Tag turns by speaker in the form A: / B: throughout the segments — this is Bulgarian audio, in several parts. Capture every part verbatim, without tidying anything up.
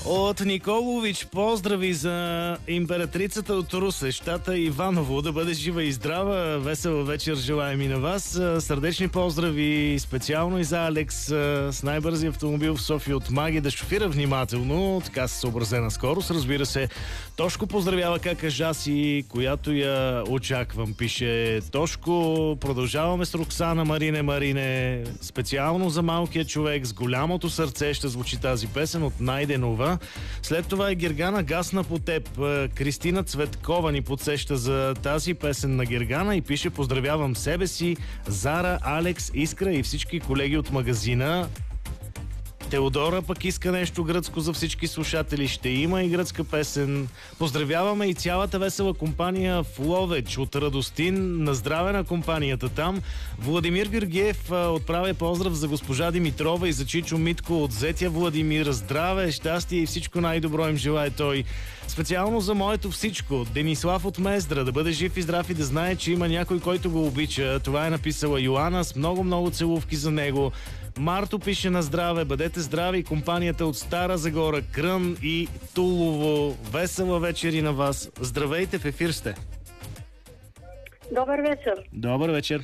A: От Николович поздрави за императрицата от Русе, щата Иваново. Да бъде жива и здрава. Весела вечер желаем и на вас. Сърдечни поздрави специално и за Алекс с най-бързи автомобил в София от Маги. Да шофира внимателно, така се съобразена скорост. Разбира се, Тошко поздравява кака Жаси, която я очаквам. Пише Тошко. Продължаваме с Роксана Марине Марине. Специално за малкия човек с голямото сърце ще звучи тази песен от Найденова. След това е Гергана Гасна по теб. Кристина Цветкова ни подсеща за тази песен на Гергана и пише: поздравявам себе си, Зара, Алекс, Искра и всички колеги от магазина. Теодора пък иска нещо гръцко за всички слушатели. Ще има и гръцка песен. Поздравяваме и цялата весела компания в Ловеч от Радостин. На здраве на компанията там. Владимир Георгиев отправя поздрав за госпожа Димитрова и за Чичо Митко от Зетя Владимир. Здраве, щастие и всичко най-добро им желае той. Специално за моето всичко. Денислав от Мездра. Да бъде жив и здрав и да знае, че има някой, който го обича. Това е написала Йоана с много-много целувки за него. Марто пише на здраве, бъдете здрави, компанията от Стара Загора, Крън и Тулово. Весела вечер и на вас. Здравейте, в ефир сте.
B: Добър вечер.
A: Добър вечер.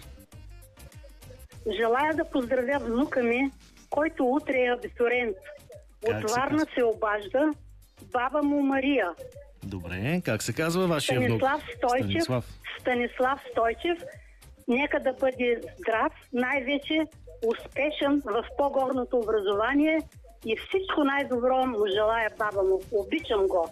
B: Желая да поздравя внука ми, който утре е абитурент. От Варна се обажда баба му Мария.
A: Добре, как се казва вашия внук?
B: Станислав Стойчев.
A: Станислав.
B: Станислав Стойчев. Нека да бъде здрав, най-вече успешен в по-горното образование и всичко най-добро му желая баба му. Обичам го.